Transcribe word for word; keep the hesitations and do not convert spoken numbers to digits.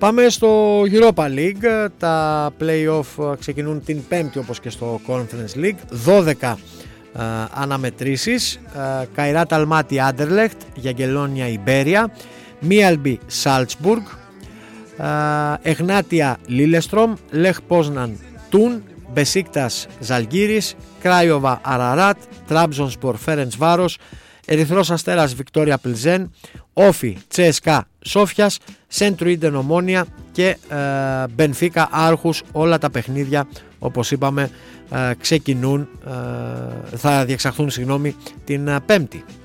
Πάμε στο Europa League. Τα play-off ξεκινούν την Πέμπτη όπως και στο Conference League. δώδεκα uh, αναμετρήσεις. uh, Καϊράτ Αλμάτι Άντερλεχτ, Γιαγκελόνια Ιμπέρια, Μίαλμπι Σάλτσμπουργκ, uh, Εγνάτια Λίλεστρομ, Λεχ Πόσναν Τούν, Μπεσίκτας Ζαλγκύρης, Κράιοβα Αραράτ, Τράμπζονσπορ Φέρεντσβάρος, Ερυθρός Αστέρας Βικτόρια Πλιζέν, Όφι Τσέσκα Σόφιας, Σεντρουίντεν Ομόνια και Μπενφίκα Άρχους. Όλα τα παιχνίδια, όπως είπαμε, ε, ξεκινούν, ε, θα διεξαχθούν συγγνώμη, την Πέμπτη.